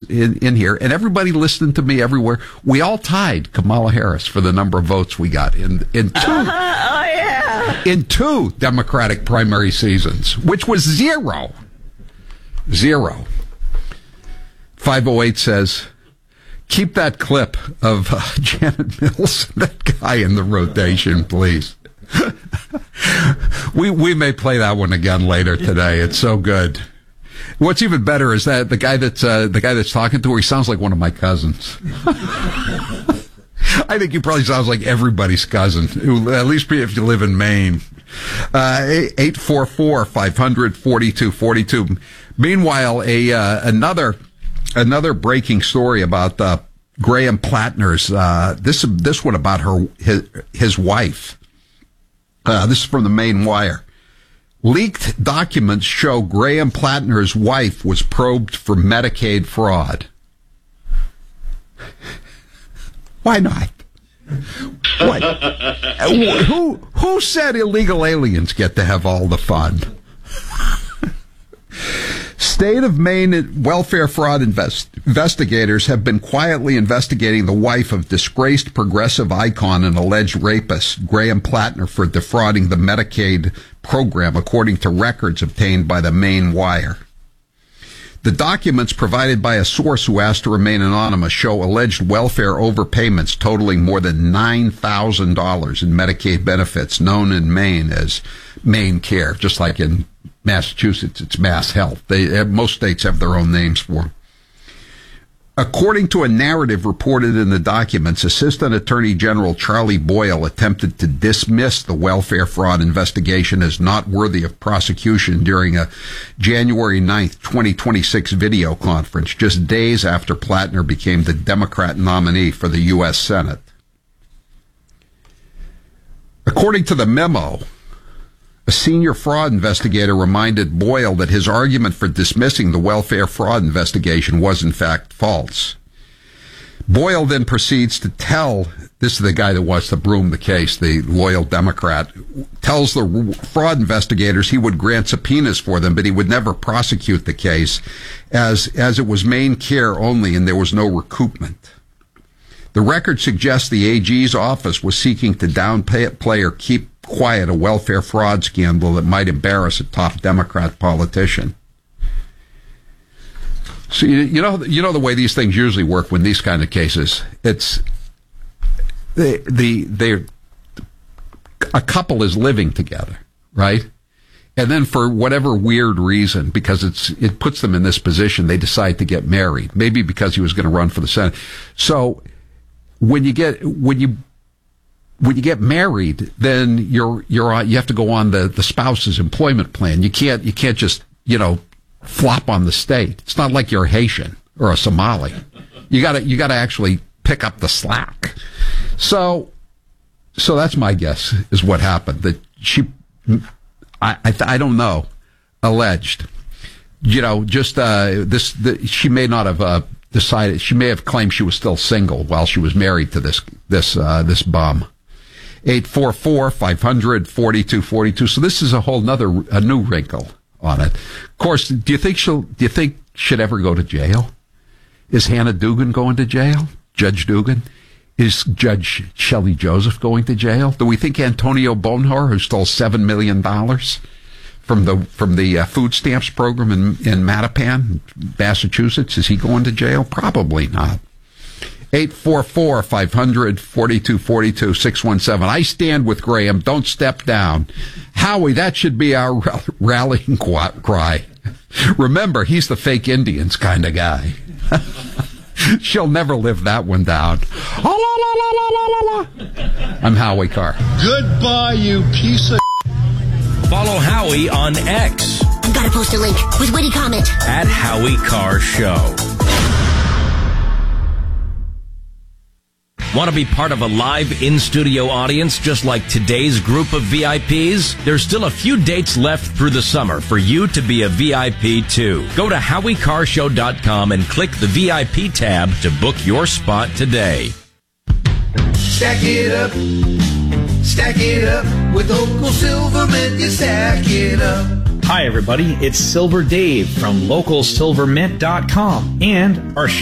in here, and everybody listening to me everywhere, we all tied Kamala Harris for the number of votes we got in two Democratic primary seasons, which was zero. 508 says, keep that clip of Janet Mills, that guy in the rotation, please. We may play that one again later today. It's so good. What's even better is that the guy that's talking to her, he sounds like one of my cousins. I think he probably sounds like everybody's cousin, at least if you live in Maine. 844-500-4242. Meanwhile, another breaking story about Graham Plattner's this one about his wife. This is from the Maine Wire. Leaked documents show Graham Plattner's wife was probed for Medicaid fraud. Why not? What? Who said illegal aliens get to have all the fun? State of Maine welfare fraud investigators have been quietly investigating the wife of disgraced progressive icon and alleged rapist Graham Plattner for defrauding the Medicaid program, according to records obtained by the Maine Wire. The documents provided by a source who asked to remain anonymous show alleged welfare overpayments totaling more than $9,000 in Medicaid benefits, known in Maine as Maine Care, just like in Massachusetts, it's Mass Health. Most states have their own names for them. According to a narrative reported in the documents, Assistant Attorney General Charlie Boyle attempted to dismiss the welfare fraud investigation as not worthy of prosecution during a January 9th, 2026 video conference, just days after Plattner became the Democrat nominee for the U.S. Senate. According to the memo, a senior fraud investigator reminded Boyle that his argument for dismissing the welfare fraud investigation was in fact false. Boyle then proceeds to tell, this is the guy that wants to broom the case, the loyal Democrat, tells the fraud investigators he would grant subpoenas for them, but he would never prosecute the case as it was Maine Care only and there was no recoupment. The record suggests the AG's office was seeking to downplay or keep quiet a welfare fraud scandal that might embarrass a top Democrat politician. So you know the way these things usually work when these kind of cases. It's a couple is living together, right? And then for whatever weird reason, because it puts them in this position, they decide to get married. Maybe because he was going to run for the Senate. So when you get married, then you have to go on the spouse's employment plan. You can't just, flop on the state. It's not like you're a Haitian or a Somali. You gotta actually pick up the slack. So that's my guess is what happened. That I don't know, alleged, she may not have decided. She may have claimed she was still single while she was married to this bum. 844-500-4242. So this is a new wrinkle on it. Of course, do you think she'd ever go to jail? Is Hannah Dugan going to jail? Judge Dugan? Is Judge Shelley Joseph going to jail? Do we think Antonio Bonhor, who stole $7 million from the food stamps program in Mattapan, Massachusetts, is he going to jail? Probably not. 844-500-4242, 617. I stand with Graham. Don't step down. Howie, that should be our rallying cry. Remember, he's the fake Indians kind of guy. She'll never live that one down. I'm Howie Carr. Goodbye, you piece of... Follow Howie on X. I've got to post a link with witty comment. At Howie Carr Show. Want to be part of a live in-studio audience just like today's group of VIPs? There's still a few dates left through the summer for you to be a VIP too. Go to HowieCarShow.com and click the VIP tab to book your spot today. Stack it up with Local Silvermint, you stack it up. Hi everybody, it's Silver Dave from LocalSilvermint.com and our